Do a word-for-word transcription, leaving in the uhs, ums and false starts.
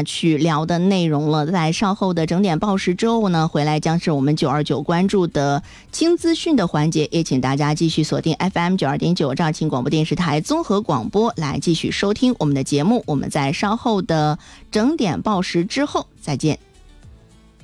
家去聊的内容了。在稍后的整点报时之后呢，回来将是我们九二九关注的轻资讯的环节，也请大家继续锁定 F M 九二点九肇庆广播电视台综合广播来继续收听我们的节目。我们在稍后的整点报时之后再见。